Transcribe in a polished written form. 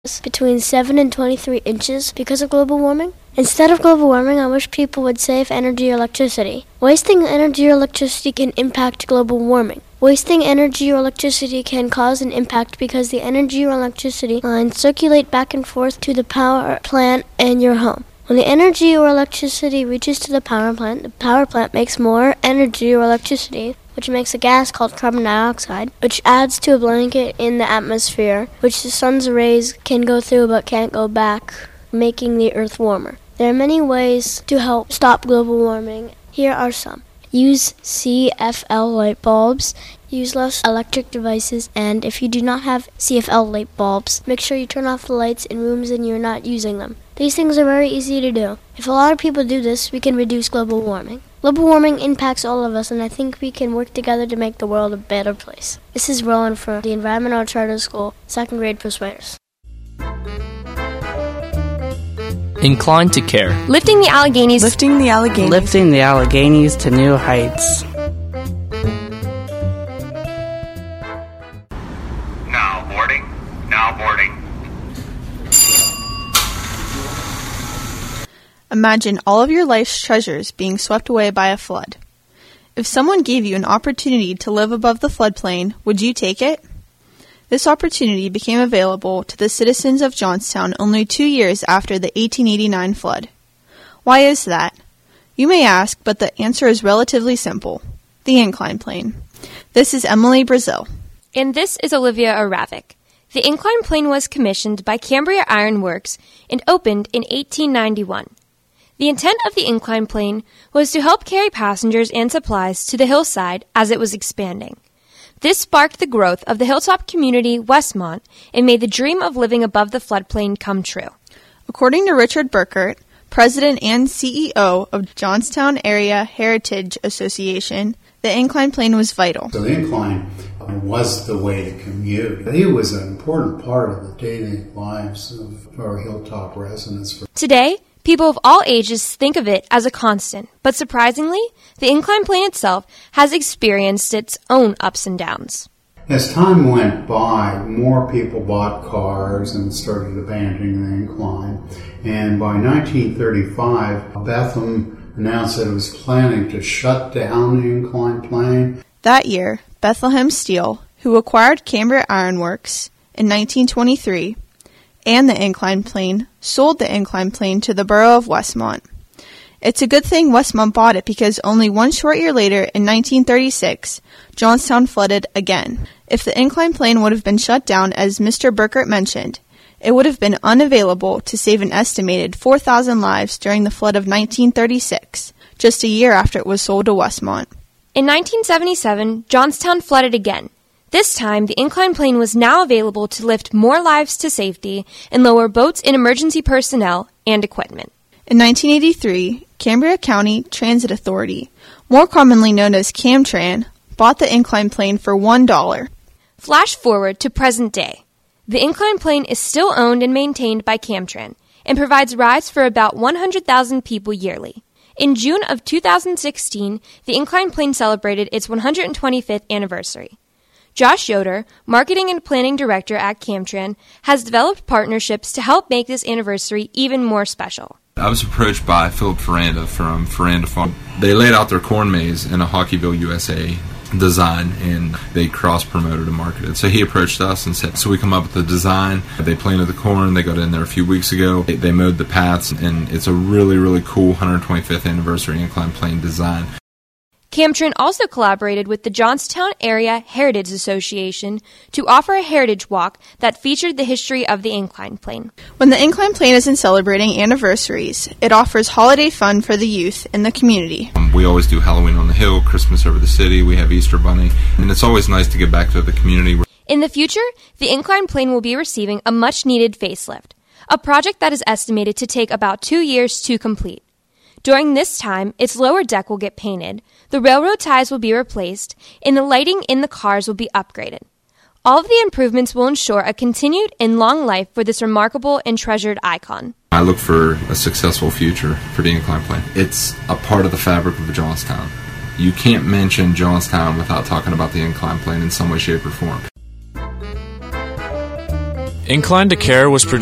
between 7 and 23 inches because of global warming? Instead of global warming, I wish people would save energy or electricity. Wasting energy or electricity can impact global warming. Wasting energy or electricity can cause an impact because the energy or electricity lines circulate back and forth to the power plant and your home. When the energy or electricity reaches to the power plant makes more energy or electricity, which makes a gas called carbon dioxide, which adds to a blanket in the atmosphere, which the sun's rays can go through but can't go back, making the earth warmer. There are many ways to help stop global warming. Here are some. Use CFL light bulbs, use less electric devices, and if you do not have CFL light bulbs, make sure you turn off the lights in rooms and you're not using them. These things are very easy to do. If a lot of people do this, we can reduce global warming. Global warming impacts all of us, and I think we can work together to make the world a better place. This is Rowan from the Environmental Charter School, 2nd grade Persuaders. Inclined to care. Lifting the Alleghenies. Lifting the Alleghenies. Lifting the Alleghenies to new heights. Now boarding. Now boarding. Imagine all of your life's treasures being swept away by a flood. If someone gave you an opportunity to live above the floodplain, would you take it? This opportunity became available to the citizens of Johnstown only 2 years after the 1889 flood. Why is that? You may ask, but the answer is relatively simple. The incline plane. This is Emily Brazil. And this is Olivia Aravic. The incline plane was commissioned by Cambria Iron Works and opened in 1891. The intent of the incline plane was to help carry passengers and supplies to the hillside as it was expanding. This sparked the growth of the hilltop community Westmont and made the dream of living above the floodplain come true. According to Richard Burkert, President and CEO of Johnstown Area Heritage Association, the incline plane was vital. So the incline was the way to commute. It was an important part of the daily lives of our hilltop residents. Today, people of all ages think of it as a constant, but surprisingly, the incline plane itself has experienced its own ups and downs. As time went by, more people bought cars and started abandoning the incline. And by 1935, Bethlehem announced that it was planning to shut down the incline plane. That year, Bethlehem Steel, who acquired Cambria Iron Works in 1923, and the incline plane, sold the incline plane to the borough of Westmont. It's a good thing Westmont bought it because only one short year later, in 1936, Johnstown flooded again. If the incline plane would have been shut down, as Mr. Burkert mentioned, it would have been unavailable to save an estimated 4,000 lives during the flood of 1936, just a year after it was sold to Westmont. In 1977, Johnstown flooded again. This time, the incline plane was now available to lift more lives to safety and lower boats and emergency personnel and equipment. In 1983, Cambria County Transit Authority, more commonly known as Camtran, bought the incline plane for $1. Flash forward to present day. The incline plane is still owned and maintained by Camtran and provides rides for about 100,000 people yearly. In June of 2016, the incline plane celebrated its 125th anniversary. Josh Yoder, Marketing and Planning Director at Camtran, has developed partnerships to help make this anniversary even more special. I was approached by Philip Ferranda from Ferranda Farm. They laid out their corn maze in a Hockeyville, USA design, and they cross-promoted and marketed. So he approached us and said, so we come up with the design. They planted the corn. They got in there a few weeks ago. They mowed the paths, and it's a really, really cool 125th anniversary incline plane design. Camtran also collaborated with the Johnstown Area Heritage Association to offer a heritage walk that featured the history of the incline plane. When the incline plane isn't celebrating anniversaries, it offers holiday fun for the youth in the community. We always do Halloween on the Hill, Christmas over the city, we have Easter Bunny, and it's always nice to get back to the community. In the future, the incline plane will be receiving a much-needed facelift, a project that is estimated to take about 2 years to complete. During this time, its lower deck will get painted, the railroad ties will be replaced, and the lighting in the cars will be upgraded. All of the improvements will ensure a continued and long life for this remarkable and treasured icon. I look for a successful future for the incline plane. It's a part of the fabric of Johnstown. You can't mention Johnstown without talking about the incline plane in some way, shape, or form. Incline to Care was produced